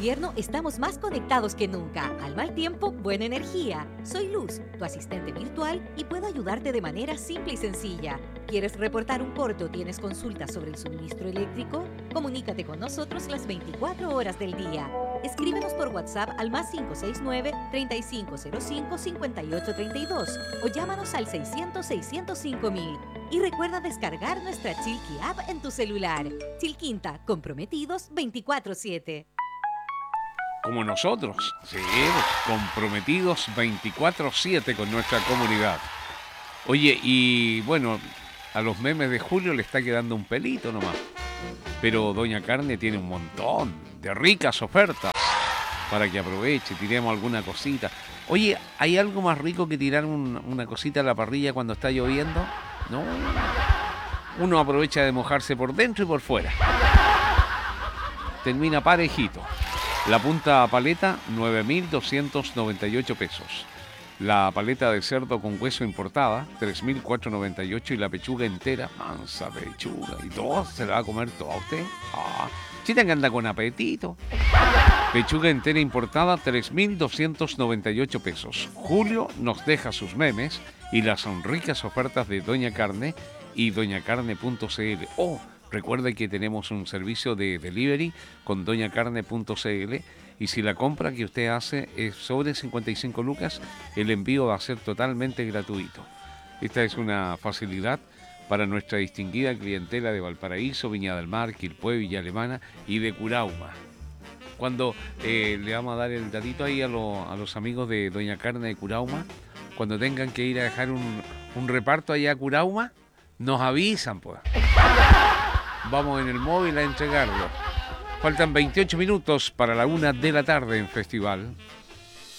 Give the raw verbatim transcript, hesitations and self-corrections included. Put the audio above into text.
invierno estamos más conectados que nunca. Al mal tiempo, buena energía. Soy Luz, tu asistente virtual, y puedo ayudarte de manera simple y sencilla. ¿Quieres reportar un corte o tienes consultas sobre el suministro eléctrico? Comunícate con nosotros las veinticuatro horas del día. Escríbenos por WhatsApp al más cinco seis nueve, treinta y cinco cero cinco, cincuenta y ocho treinta y dos o llámanos al seiscientos, seiscientos cinco mil. Y recuerda descargar nuestra Chilqui App en tu celular. Chilquinta, comprometidos veinticuatro siete. Como nosotros, sí, comprometidos veinticuatro siete con nuestra comunidad. Oye, y bueno, a los memes de Julio le está quedando un pelito nomás. Pero Doña Carne tiene un montón de ricas ofertas para que aproveche, tiremos alguna cosita. Oye, ¿hay algo más rico que tirar un, una cosita a la parrilla cuando está lloviendo? No. Uno aprovecha de mojarse por dentro y por fuera. Termina parejito. La punta paleta, nueve mil doscientos noventa y ocho pesos. La paleta de cerdo con hueso importada, tres mil cuatrocientos noventa y ocho. Y la pechuga entera, mansa pechuga. ¿Y todo? ¿Se la va a comer toda usted? Ah, chita que anda con apetito. Pechuga entera importada, tres mil doscientos noventa y ocho pesos. Julio nos deja sus memes y las ricas ofertas de Doña Carne y doña carne punto c l. Oh, recuerde que tenemos un servicio de delivery con doña carne punto c l y si la compra que usted hace es sobre cincuenta y cinco lucas, el envío va a ser totalmente gratuito. Esta es una facilidad para nuestra distinguida clientela de Valparaíso, Viña del Mar, Quilpué, Villa Alemana y de Curauma. Cuando eh, le vamos a dar el datito ahí a, lo, a los amigos de Doña Carne de Curauma, cuando tengan que ir a dejar un, un reparto allá a Curauma, nos avisan, pues. Vamos en el móvil a entregarlo. Faltan veintiocho minutos para la una de la tarde en Festival.